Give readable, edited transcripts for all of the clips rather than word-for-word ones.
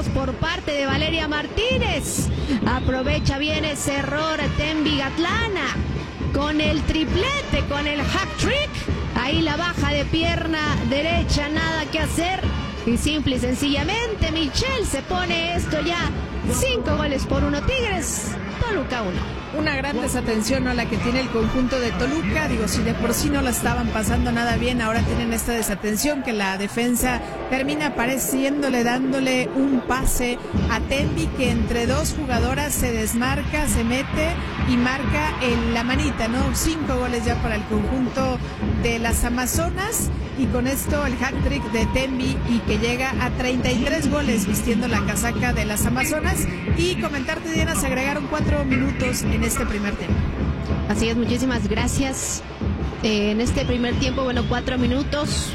por parte de Valeria Martínez. Aprovecha bien ese error Tembi Gatlana con el triplete, con el hack trick. Ahí la baja de pierna derecha, nada que hacer. Y simple y sencillamente Michelle se pone esto ya 5-1 Tigres, Toluca 1. Una gran desatención, ¿no?, la que tiene el conjunto de Toluca. Digo, si de por sí no la estaban pasando nada bien, ahora tienen esta desatención que la defensa termina apareciéndole, dándole un pase a Tembi, que entre dos jugadoras se desmarca, se mete y marca en la manita, ¿no? 5 goles ya para el conjunto de las Amazonas, y con esto el hat trick de Tembi, y que llega a 33 goles vistiendo la casaca de las Amazonas. Y comentarte, Diana, se agregaron 4 minutos en este primer tiempo. Así es, muchísimas gracias. En este primer tiempo, 4 minutos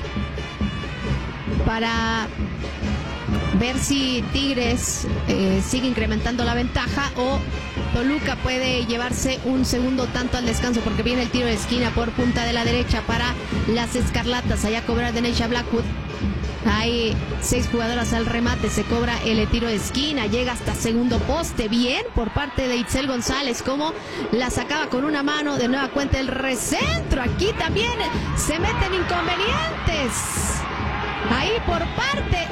para ver si Tigres sigue incrementando la ventaja o Toluca puede llevarse un segundo tanto al descanso, porque viene el tiro de esquina por punta de la derecha para las Escarlatas. Allá cobra Deneisha Blackwood. Hay 6 jugadoras al remate, se cobra el tiro de esquina, llega hasta segundo poste, bien por parte de Itzel González, como la sacaba con una mano, de nueva cuenta el recentro, aquí también se meten inconvenientes, ahí por parte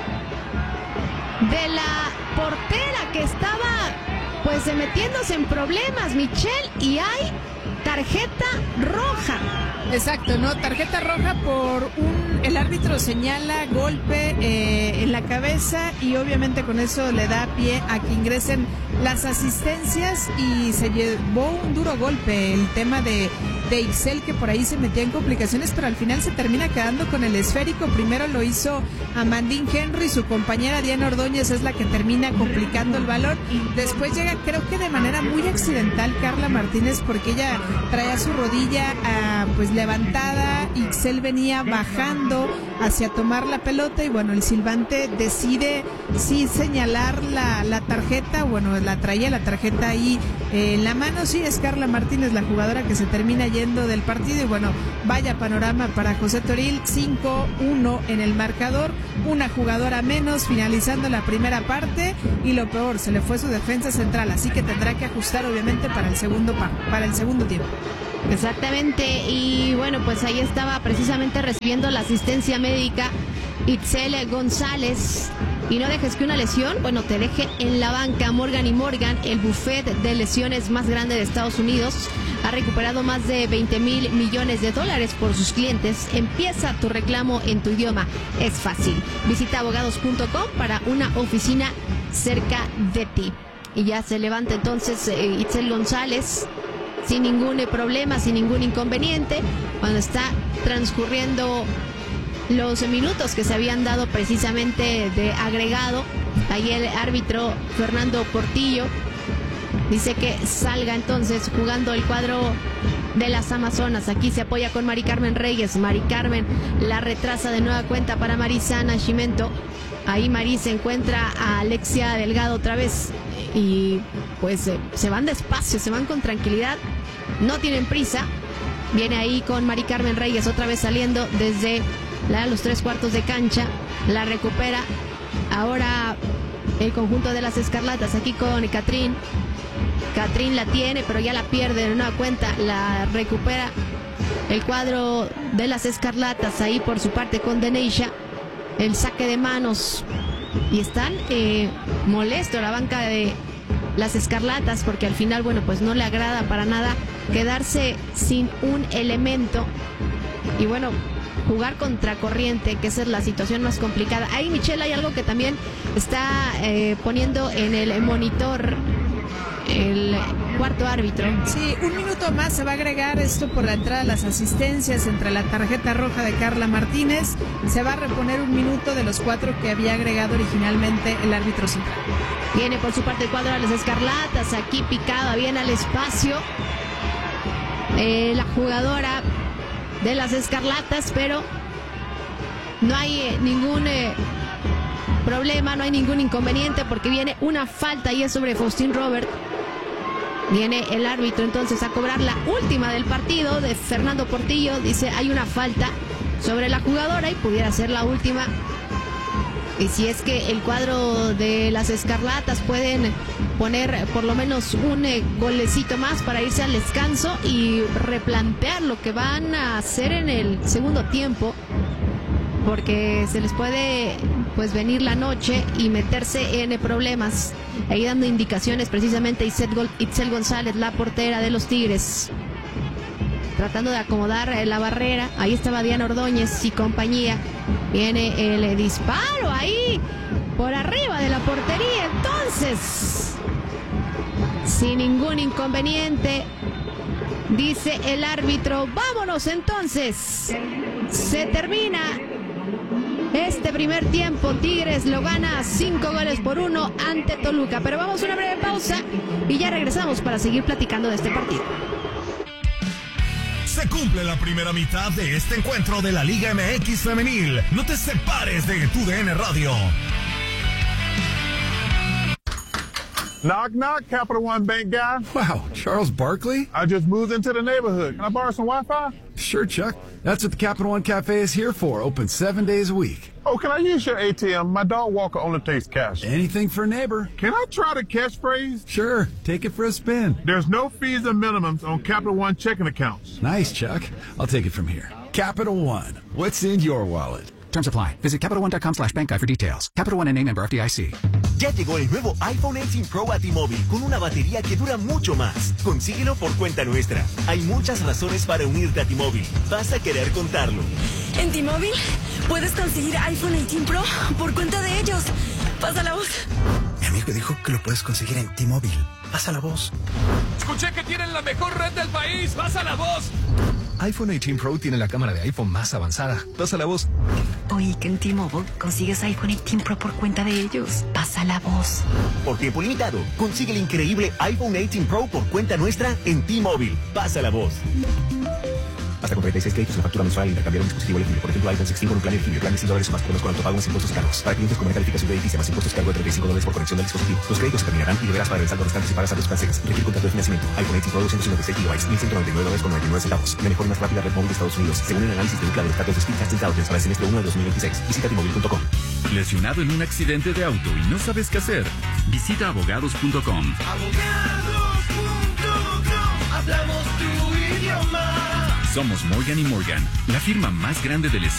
de la portera que estaba pues metiéndose en problemas, Michelle, y hay tarjeta roja. Exacto, ¿no? Tarjeta roja por el árbitro señala golpe en la cabeza, y obviamente con eso le da pie a que ingresen las asistencias, y se llevó un duro golpe el tema de Ixel, que por ahí se metía en complicaciones, pero al final se termina quedando con el esférico. Primero lo hizo Amandine Henry, su compañera Diana Ordóñez es la que termina complicando el balón. Después llega, creo que de manera muy accidental, Carla Martínez, porque ella traía su rodilla pues levantada, Ixel venía bajando hacia tomar la pelota, y bueno, el silbante decide sí señalar la tarjeta. Bueno, la traía la tarjeta ahí en la mano. Sí, es Carla Martínez la jugadora que se termina yendo del partido, y bueno, vaya panorama para José Toril. 5-1 en el marcador, una jugadora menos finalizando la primera parte, y lo peor, se le fue su defensa central, así que tendrá que ajustar obviamente para el segundo tiempo. Exactamente, y bueno, pues ahí estaba precisamente recibiendo la asistencia médica Itzel González. Y no dejes que una lesión, te deje en la banca. Morgan & Morgan, el buffet de lesiones más grande de Estados Unidos, ha recuperado más de $20,000 millones por sus clientes. Empieza tu reclamo en tu idioma, es fácil. Visita abogados.com para una oficina cerca de ti. Y ya se levanta entonces Itzel González sin ningún problema, sin ningún inconveniente, cuando está transcurriendo los minutos que se habían dado precisamente de agregado. Ahí el árbitro Fernando Portillo dice que salga entonces jugando el cuadro de las Amazonas. Aquí se apoya con Mari Carmen Reyes. Mari Carmen la retrasa de nueva cuenta para Marisana Chimento. Ahí Mari se encuentra a Alexia Delgado otra vez, y pues se van despacio, se van con tranquilidad, no tienen prisa. Viene ahí con Mari Carmen Reyes otra vez saliendo desde los 3/4 de cancha, la recupera ahora el conjunto de las Escarlatas, aquí con Catrín. Catrín la tiene, pero ya la pierde de nueva cuenta, la recupera el cuadro de las Escarlatas, ahí por su parte con Deneisha, el saque de manos, y están molestos la banca de las Escarlatas, porque al final, pues no le agrada para nada quedarse sin un elemento, y jugar contracorriente, que esa es la situación más complicada. Ahí, Michelle, hay algo que también está poniendo en el monitor el cuarto árbitro. Sí, un minuto más se va a agregar esto por la entrada de las asistencias entre la tarjeta roja de Carla Martínez. Se va a reponer un minuto de los 4 que había agregado originalmente el árbitro central. Viene por su parte el cuadro de las Escarlatas, aquí picada bien al espacio la jugadora de las Escarlatas, pero no hay ningún problema, no hay ningún inconveniente, porque viene una falta y es sobre Faustín Robert. Viene el árbitro entonces a cobrar la última del partido de Fernando Portillo. Dice, hay una falta sobre la jugadora y pudiera ser la última. Y si es que el cuadro de las Escarlatas pueden poner por lo menos un golecito más para irse al descanso y replantear lo que van a hacer en el segundo tiempo, porque se les puede pues venir la noche y meterse en problemas. Ahí dando indicaciones precisamente Itzel González, la portera de los Tigres, tratando de acomodar la barrera. Ahí estaba Diana Ordóñez y compañía. Viene el disparo ahí por arriba de la portería. Entonces, sin ningún inconveniente, dice el árbitro, vámonos entonces. Se termina este primer tiempo. Tigres lo gana 5-1 ante Toluca. Pero vamos a una breve pausa y ya regresamos para seguir platicando de este partido. Se cumple la primera mitad de este encuentro de la Liga MX Femenil. No te separes de tu DN Radio. Knock, knock, Capital One Bank guy. Wow, Charles Barkley? I just moved into the neighborhood. Can I borrow some Wi-Fi? Sure, Chuck. That's what the Capital One Cafe is here for. Open 7 days a week. Oh, can I use your ATM? My dog walker only takes cash. Anything for a neighbor. Can I try the catchphrase? Sure, take it for a spin. There's no fees or minimums on Capital One checking accounts. Nice, Chuck. I'll take it from here. Capital One. What's in your wallet? Terms apply. Visit CapitalOne.com/bankguide for details. Capital One N.A. member FDIC. Ya llegó el nuevo iPhone 18 Pro a T-Mobile con una batería que dura mucho más. Consíguelo por cuenta nuestra. Hay muchas razones para unirte a T-Mobile. Vas a querer contarlo. En T-Mobile puedes conseguir iPhone 18 Pro por cuenta de ellos. Pasa la voz. Mi amigo dijo que lo puedes conseguir en T-Mobile. Pasa la voz. Escuché que tienen la mejor red del país. Pasa la voz. iPhone 18 Pro tiene la cámara de iPhone más avanzada. Pasa la voz. Oí que en T-Mobile consigues iPhone 18 Pro por cuenta de ellos. Pasa la voz. Por tiempo limitado, consigue el increíble iPhone 18 Pro por cuenta nuestra en T-Mobile. Pasa la voz. Hasta con 36 créditos en la factura mensual, intercambiar un dispositivo elegible. Por ejemplo, iPhone 16 con un plan elegible. Plan de $100 o más por con autopago más impuestos cargos. Para clientes con una calificación de edificio más impuestos cargo de $35 por conexión del dispositivo. Los créditos se terminarán y deberás pagar el saldo restante si pagas a los franceses. Requiere contrato de financiamiento. iPhone 18 Pro 256 GB, $1.199,99. La mejor y más rápida red móvil de Estados Unidos, según el análisis de Ookla de los datos de Speedtest Intelligence para el semestre 1 de 2026. Visita T-Mobile.com. ¿Lesionado en un accidente de auto y no sabes qué hacer? Visita abogados.com. Hablamos tu idioma. Somos Morgan & Morgan, la firma más grande de lesiones